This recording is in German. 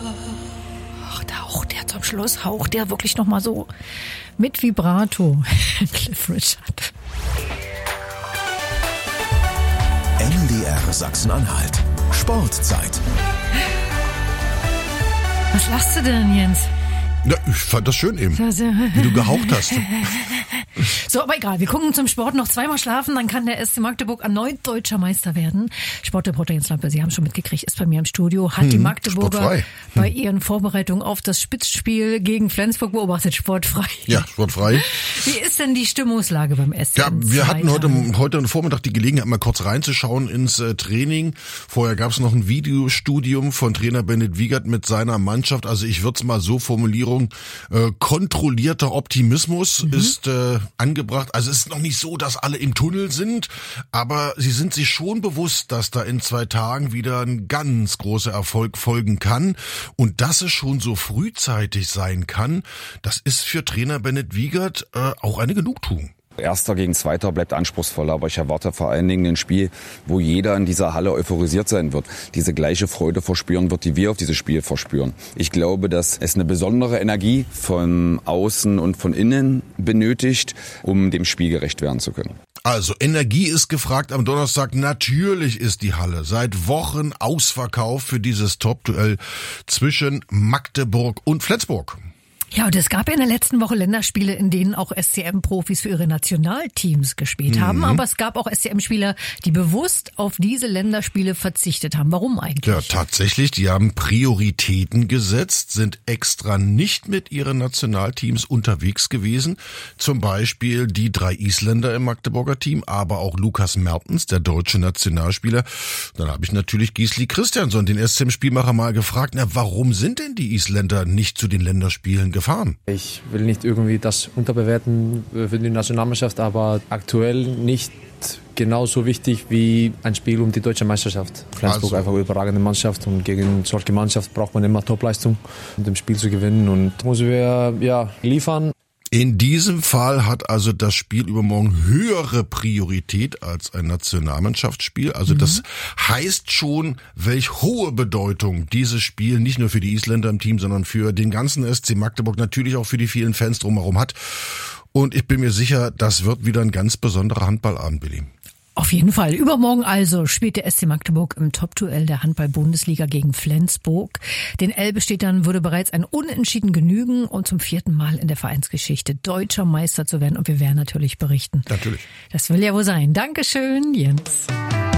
Ach, da haucht der zum Schluss, haucht der wirklich nochmal so mit Vibrato. Cliff Richard. MDR Sachsen-Anhalt. Sportzeit. Was lachst du denn, Jens? Ja, ich fand das schön eben, wie du gehaucht hast. So, aber egal, wir gucken zum Sport noch zweimal schlafen, dann kann der SC Magdeburg erneut deutscher Meister werden. Sportreporter Jens Lampe, Sie haben schon mitgekriegt, ist bei mir im Studio, hat die Magdeburger bei ihren Vorbereitungen auf das Spitzspiel gegen Flensburg beobachtet, sportfrei. Ja, sportfrei. Wie ist denn die Stimmungslage beim SC? Ja, wir hatten heute Vormittag die Gelegenheit, mal kurz reinzuschauen ins Training. Vorher gab es noch ein Videostudium von Trainer Bennett Wiegert mit seiner Mannschaft. Also ich würde es mal so formulieren, kontrollierter Optimismus ist angebracht. Also es ist noch nicht so, dass alle im Tunnel sind, aber sie sind sich schon bewusst, dass da in 2 Tagen wieder ein ganz großer Erfolg folgen kann und dass es schon so frühzeitig sein kann, das ist für Trainer Bennett Wiegert auch eine Genugtuung. Erster gegen Zweiter bleibt anspruchsvoller, aber ich erwarte vor allen Dingen ein Spiel, wo jeder in dieser Halle euphorisiert sein wird, diese gleiche Freude verspüren wird, die wir auf dieses Spiel verspüren. Ich glaube, dass es eine besondere Energie von außen und von innen benötigt, um dem Spiel gerecht werden zu können. Also Energie ist gefragt am Donnerstag. Natürlich ist die Halle seit Wochen ausverkauft für dieses Top-Duell zwischen Magdeburg und Flensburg. Ja, und es gab ja in der letzten Woche Länderspiele, in denen auch SCM-Profis für ihre Nationalteams gespielt haben. Aber es gab auch SCM-Spieler, die bewusst auf diese Länderspiele verzichtet haben. Warum eigentlich? Ja, tatsächlich. Die haben Prioritäten gesetzt, sind extra nicht mit ihren Nationalteams unterwegs gewesen. Zum Beispiel die 3 Isländer im Magdeburger Team, aber auch Lukas Mertens, der deutsche Nationalspieler. Dann habe ich natürlich Gisli Kristjansson, den SCM-Spielmacher, mal gefragt, warum sind denn die Isländer nicht zu den Länderspielen gefahren? Ich will nicht irgendwie das unterbewerten für die Nationalmannschaft, aber aktuell nicht genauso wichtig wie ein Spiel um die deutsche Meisterschaft. Flensburg einfach eine überragende Mannschaft und gegen solche Mannschaft braucht man immer Topleistung, um das Spiel zu gewinnen und müssen wir liefern. In diesem Fall hat also das Spiel übermorgen höhere Priorität als ein Nationalmannschaftsspiel. Also das heißt schon, welch hohe Bedeutung dieses Spiel nicht nur für die Isländer im Team, sondern für den ganzen SC Magdeburg, natürlich auch für die vielen Fans drumherum hat. Und ich bin mir sicher, das wird wieder ein ganz besonderer Handballabend, Billy. Auf jeden Fall. Übermorgen also spielt der SC Magdeburg im Top-Duell der Handball-Bundesliga gegen Flensburg. Den Elbe-Städtern würde bereits ein Unentschieden genügen, um zum 4. Mal in der Vereinsgeschichte deutscher Meister zu werden. Und wir werden natürlich berichten. Natürlich. Das will ja wohl sein. Dankeschön, Jens.